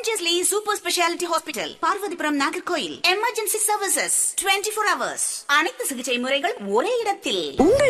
Pondicherry Super Speciality Hospital, Parvathipuram Nagercoil. Emergency services 24 hours. அனைத்து சிகிச்சை முறைகள் ஒரே இடத்தில்.